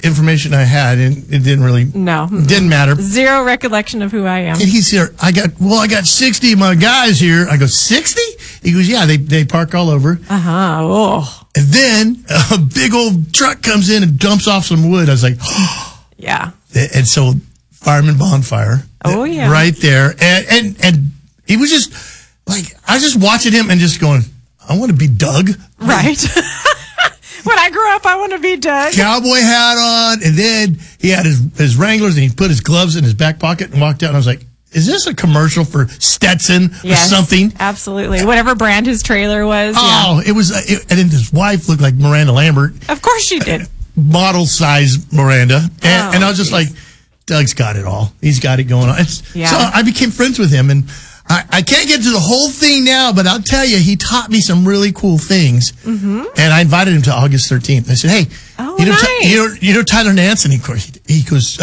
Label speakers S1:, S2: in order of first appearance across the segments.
S1: information I had, and it didn't matter.
S2: Zero recollection of who I am.
S1: And he's here. I got 60 of my guys here. I go, 60? He goes, yeah, they park all over.
S2: Oh.
S1: And then a big old truck comes in and dumps off some wood. I was like, oh.
S2: Yeah.
S1: And so Fireman Bonfire.
S2: Oh, yeah.
S1: Right there. And he was just like, I was just watching him and just going, I want to be Doug.
S2: Right. When I grew up, I want to be Doug.
S1: Cowboy hat on, and then he had his Wranglers, and he put his gloves in his back pocket and walked out. And I was like, is this a commercial for Stetson or something?
S2: Absolutely. Whatever brand his trailer was.
S1: Oh,
S2: yeah.
S1: It was, and then his wife looked like Miranda Lambert.
S2: Of course she did.
S1: Model size Miranda. And I was just like, Doug's got it all. He's got it going on. So I became friends with him, and I can't get to the whole thing now, but I'll tell you, he taught me some really cool things. Mm-hmm. And I invited him to August 13th. I said, hey, you know Tyler Nance? And he goes,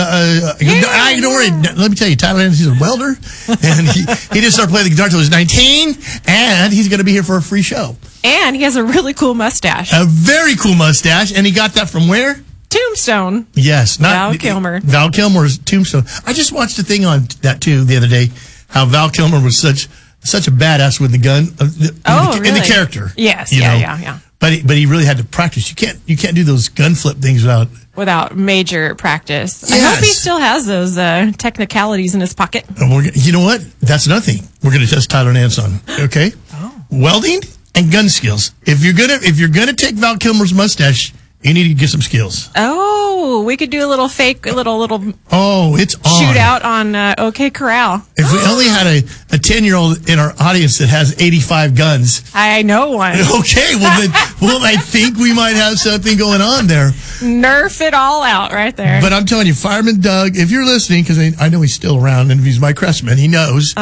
S1: I don't worry. Let me tell you, Tyler Nance, he's a welder. And he didn't start playing the guitar until he was 19. And he's going to be here for a free show.
S2: And he has a really cool mustache.
S1: A very cool mustache. And he got that from where?
S2: Tombstone.
S1: Yes.
S2: Val Kilmer.
S1: Val Kilmer's Tombstone. I just watched a thing on that, too, the other day. How Val Kilmer was such a badass with the gun,
S2: really?
S1: in the character.
S2: Yes, yeah.
S1: But he really had to practice. You can't do those gun flip things
S2: without major practice.
S1: Yes.
S2: I hope he still has those technicalities in his pocket.
S1: And you know what? That's another thing we're going to test Tyler Nance on. Okay, welding and gun skills. If you're gonna take Val Kilmer's mustache, you need to get some skills.
S2: Oh, we could do a little fake, little.
S1: Oh, it's on.
S2: Shootout on OK Corral.
S1: If we only had a 10-year-old in our audience that has 85 guns.
S2: I know one.
S1: Okay, well, I think we might have something going on there.
S2: Nerf it all out right there.
S1: But I'm telling you, Fireman Doug, if you're listening, because I know he's still around, and if he's my crestman, he knows.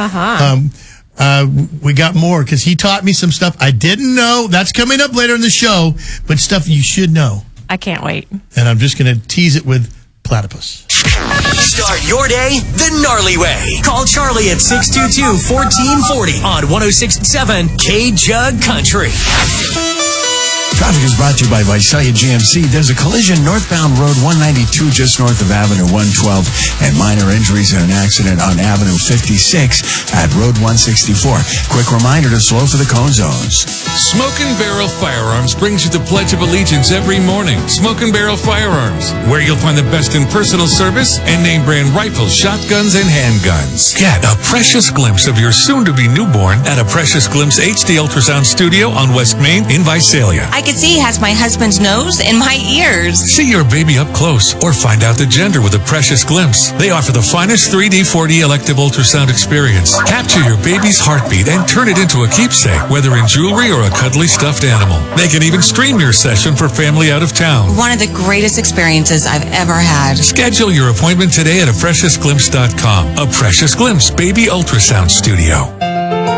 S1: We got more, because he taught me some stuff I didn't know. That's coming up later in the show, but stuff you should know.
S2: I can't wait.
S1: And I'm just going to tease it with platypus.
S3: Start your day the gnarly way. Call Charlie at 622-1440 on 106.7 K-Jug Country.
S4: Traffic is brought to you by Visalia GMC. There's a collision northbound Road 192 just north of Avenue 112 and minor injuries in an accident on Avenue 56 at Road 164. Quick reminder to slow for the cone zones.
S5: Smoke and Barrel Firearms brings you the Pledge of Allegiance every morning. Smoke and Barrel Firearms, where you'll find the best in personal service and name brand rifles, shotguns, and handguns. Get a precious glimpse of your soon-to-be newborn at a Precious Glimpse HD Ultrasound Studio on West Main in Visalia.
S6: I can see he has my husband's nose and my ears.
S5: See your baby up close or find out the gender with a Precious Glimpse. They offer the finest 3D, 4D elective ultrasound experience. Capture your baby's heartbeat and turn it into a keepsake, whether in jewelry or a cuddly stuffed animal. They can even stream your session for family out of town.
S6: One of the greatest experiences I've ever had.
S5: Schedule your appointment today at apreciousglimpse.com. A Precious Glimpse Baby Ultrasound Studio.